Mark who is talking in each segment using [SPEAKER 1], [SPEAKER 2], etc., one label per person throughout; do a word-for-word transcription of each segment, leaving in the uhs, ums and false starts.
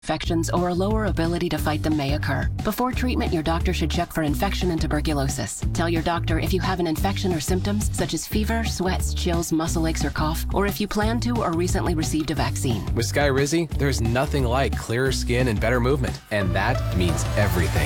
[SPEAKER 1] Infections or a lower ability to fight them may occur. Before treatment, your doctor should check for infection and tuberculosis. Tell your doctor if you have an infection or symptoms such as fever, sweats, chills, muscle aches, or cough, or if you plan to or recently received a vaccine.
[SPEAKER 2] With Skyrizi, there's nothing like clearer skin and better movement, and that means everything.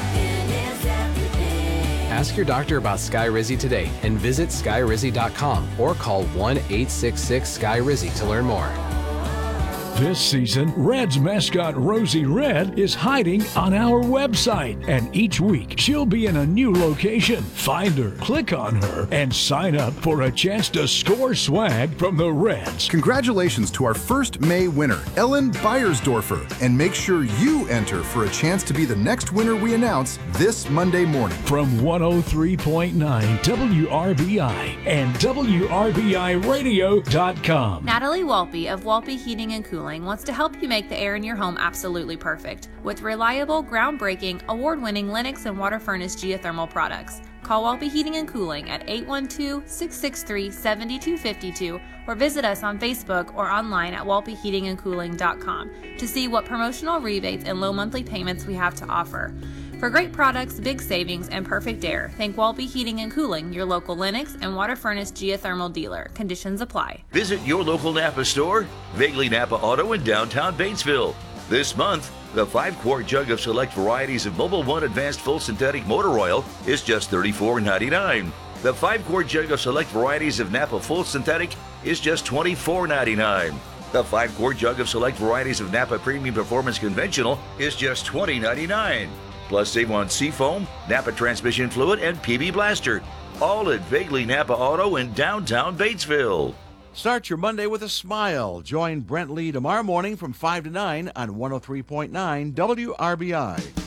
[SPEAKER 2] Ask your doctor about Skyrizi today and visit skyrizi dot com or call one eight six six Sky Rizzy to learn more.
[SPEAKER 3] This season, Red's mascot Rosie Red is hiding on our website, and each week she'll be in a new location. Find her, click on her, and sign up for a chance to score swag from the Reds.
[SPEAKER 4] Congratulations to our first May winner, Ellen Beiersdorfer, and make sure you enter for a chance to be the next winner we announce this Monday morning.
[SPEAKER 3] From one oh three point nine W R B I and W R B I radio dot com.
[SPEAKER 5] Natalie Walpe of Walpe Heating and Cooling wants to help you make the air in your home absolutely perfect with reliable, groundbreaking, award-winning Lennox and water furnace geothermal products. Call Walpe Heating and Cooling at eight one two, six six three, seven two five two or visit us on Facebook or online at walpe heating and cooling dot com to see what promotional rebates and low monthly payments we have to offer. For great products, big savings, and perfect air, thank Walpe Heating and Cooling, your local Lennox and water furnace geothermal dealer. Conditions apply.
[SPEAKER 6] Visit your local Napa store, Vaguely Napa Auto in downtown Batesville. This month, the five-quart jug of select varieties of Mobil one Advanced Full Synthetic Motor Oil is just thirty-four ninety-nine. The five-quart jug of select varieties of Napa Full Synthetic is just twenty-four ninety-nine. The five-quart jug of select varieties of Napa Premium Performance Conventional is just twenty ninety-nine. Plus, save on Seafoam, Napa Transmission Fluid, and P B Blaster. All at Vaguely Napa Auto in downtown Batesville.
[SPEAKER 7] Start your Monday with a smile. Join Brent Lee tomorrow morning from five to nine on one oh three point nine W R B I.